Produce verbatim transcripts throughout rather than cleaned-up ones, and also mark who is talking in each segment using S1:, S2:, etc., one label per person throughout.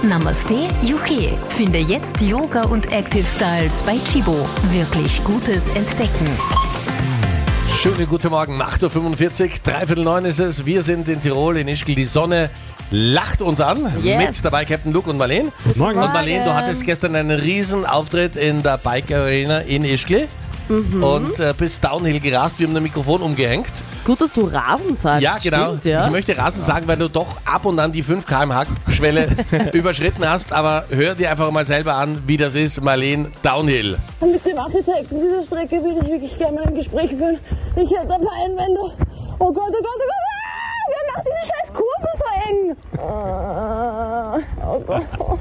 S1: Namaste, Juche. Finde jetzt Yoga und Active Styles bei Chibo. Wirklich Gutes entdecken.
S2: Schönen guten Morgen, acht Uhr fünfundvierzig, dreiviertel neun ist es. Wir sind in Tirol, in Ischgl. Die Sonne lacht uns an.
S3: Yes.
S2: Mit dabei Captain Luke und Marlene.
S3: Guten Morgen.
S2: Und Marlene, du hattest gestern einen riesen Auftritt in der Bike Arena in Ischgl. Mhm. Und äh, bist Downhill gerast, wir haben ein Mikrofon umgehängt.
S3: Gut, dass du Rasen sagst.
S2: Ja, genau.
S3: Stimmt, ja?
S2: Ich möchte Rasen sagen, weil du doch ab und an die fünf Kilometer pro Stunde Schwelle überschritten hast. Aber hör dir einfach mal selber an, wie das ist, Marlene, Downhill.
S4: Und mit dem Architekten dieser Strecke würde ich wirklich gerne mal ein Gespräch führen. Ich hätte ein paar Einwände. Oh Gott, oh Gott, oh Gott. Ah, wer macht diese scheiß Kurve so eng? Ah, oh Gott.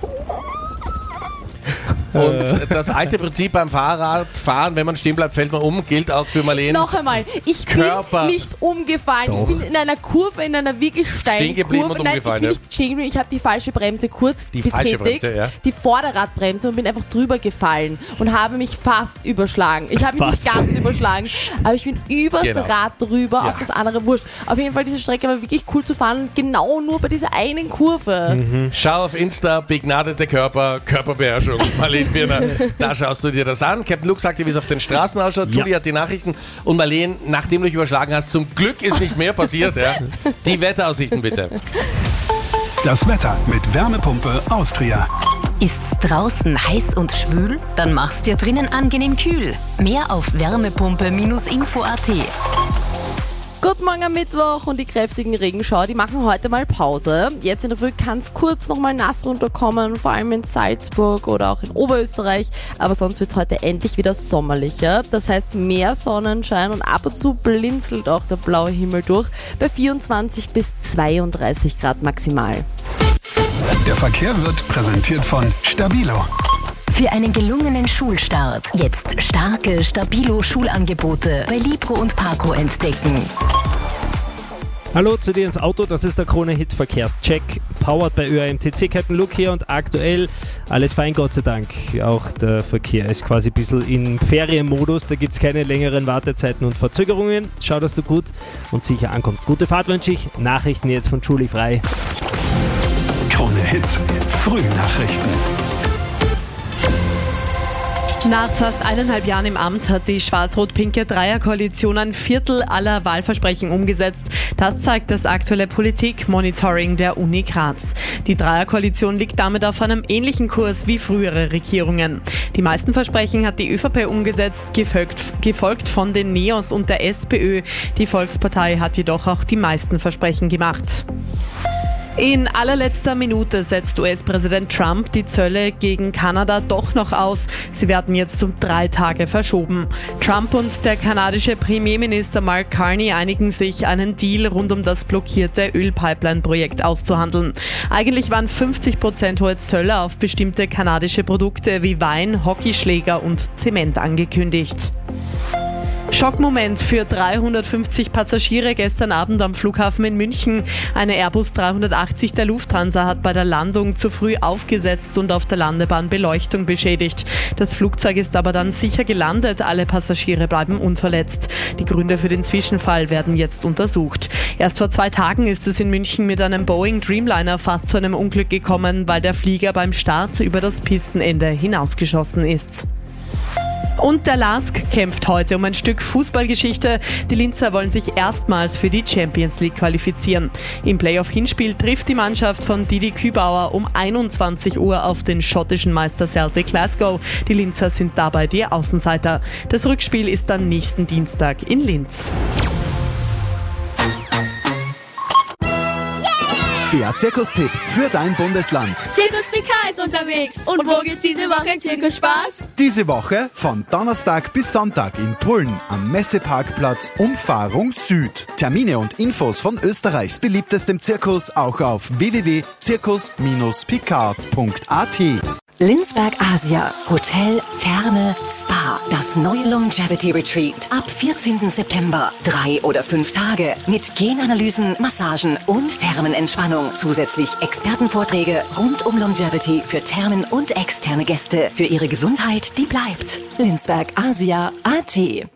S2: Und das alte Prinzip beim Fahrradfahren, wenn man stehen bleibt, fällt man um, gilt auch für Marlene.
S3: Noch einmal, ich
S2: Körper.
S3: bin nicht umgefallen.
S2: Doch.
S3: Ich bin in einer Kurve, in einer wirklich steilen
S2: Stehen geblieben
S3: Kurve.
S2: und
S3: Nein,
S2: umgefallen,
S3: ich bin
S2: ja.
S3: nicht stehen geblieben. Ich habe die falsche Bremse kurz
S2: Die
S3: betätigt,
S2: falsche Bremse, ja.
S3: die Vorderradbremse, und bin einfach drüber gefallen und habe mich fast überschlagen. Ich habe mich
S5: Fast.
S3: nicht ganz überschlagen, aber ich bin übers
S2: Genau.
S3: Rad drüber,
S2: Ja.
S3: auf das andere wurscht. Auf jeden Fall, diese Strecke war wirklich cool zu fahren, genau nur bei dieser einen Kurve.
S2: Mhm. Schau auf Insta, begnadete Körper, Körperbeherrschung, Marlene Birner. Da schaust du dir das an. Captain Luke sagt dir, wie es auf den Straßen ausschaut.
S5: Ja.
S2: Julie hat die Nachrichten. Und Marlene, nachdem du dich überschlagen hast, zum Glück ist nicht mehr passiert. Ja. Die Wetteraussichten bitte.
S6: Das Wetter mit Wärmepumpe Austria.
S1: Ist's draußen heiß und schwül? Dann mach's dir drinnen angenehm kühl. Mehr auf wärmepumpe Bindestrich info punkt at.
S3: Guten Morgen am Mittwoch, und die kräftigen Regenschauer, die machen heute mal Pause. Jetzt in der Früh kann es kurz nochmal nass runterkommen, vor allem in Salzburg oder auch in Oberösterreich. Aber sonst wird es heute endlich wieder sommerlicher. Das heißt mehr Sonnenschein, und ab und zu blinzelt auch der blaue Himmel durch bei vierundzwanzig bis zweiunddreißig Grad maximal.
S6: Der Verkehr wird präsentiert von Stabilo.
S1: Für einen gelungenen Schulstart jetzt starke Stabilo-Schulangebote bei Libro und Parco entdecken.
S5: Hallo zu dir ins Auto, das ist der Krone-Hit Verkehrscheck, powered bei Ö A M T C. Captain Luke hier, und aktuell alles fein, Gott sei Dank. Auch der Verkehr ist quasi ein bisschen in Ferienmodus, da gibt es keine längeren Wartezeiten und Verzögerungen. Schau, dass du gut und sicher ankommst. Gute Fahrt wünsche ich. Nachrichten jetzt von Julie Frei.
S6: Krone-Hit Frühnachrichten.
S7: Nach fast eineinhalb Jahren im Amt hat die schwarz-rot-pinke Dreierkoalition ein Viertel aller Wahlversprechen umgesetzt. Das zeigt das aktuelle Politik-Monitoring der Uni Graz. Die Dreierkoalition liegt damit auf einem ähnlichen Kurs wie frühere Regierungen. Die meisten Versprechen hat die ÖVP umgesetzt, gefolgt, gefolgt von den Neos und der SPÖ. Die Volkspartei hat jedoch auch die meisten Versprechen gemacht. In allerletzter Minute setzt U S-Präsident Trump die Zölle gegen Kanada doch noch aus. Sie werden jetzt um drei Tage verschoben. Trump und der kanadische Premierminister Mark Carney einigen sich, einen Deal rund um das blockierte Ölpipeline-Projekt auszuhandeln. Eigentlich waren fünfzig Prozent hohe Zölle auf bestimmte kanadische Produkte wie Wein, Hockeyschläger und Zement angekündigt. Schockmoment für dreihundertfünfzig Passagiere gestern Abend am Flughafen in München. Eine Airbus dreihundertachtzig der Lufthansa hat bei der Landung zu früh aufgesetzt und auf der Landebahn Beleuchtung beschädigt. Das Flugzeug ist aber dann sicher gelandet, alle Passagiere bleiben unverletzt. Die Gründe für den Zwischenfall werden jetzt untersucht. Erst vor zwei Tagen ist es in München mit einem Boeing Dreamliner fast zu einem Unglück gekommen, weil der Flieger beim Start über das Pistenende hinausgeschossen ist. Und der LASK kämpft heute um ein Stück Fußballgeschichte. Die Linzer wollen sich erstmals für die Champions League qualifizieren. Im Playoff-Hinspiel trifft die Mannschaft von Didi Kübauer um einundzwanzig Uhr auf den schottischen Meister Celtic Glasgow. Die Linzer sind dabei die Außenseiter. Das Rückspiel ist dann nächsten Dienstag in Linz.
S8: Der Zirkustipp für dein Bundesland.
S9: Zirkus P K ist unterwegs. Und wo geht's diese Woche im Zirkusspaß?
S8: Diese Woche von Donnerstag bis Sonntag in Tulln am Messeparkplatz Umfahrung Süd. Termine und Infos von Österreichs beliebtestem Zirkus auch auf w w w punkt zirkus Bindestrich p k punkt a t.
S1: Linzberg Asia, Hotel, Therme, Spa, das neue Longevity Retreat. Ab vierzehnten September. Drei oder fünf Tage mit Genanalysen, Massagen und Thermenentspannung. Zusätzlich Expertenvorträge rund um Longevity für Thermen und externe Gäste. Für ihre Gesundheit, die bleibt. Linzberg Asia punkt a t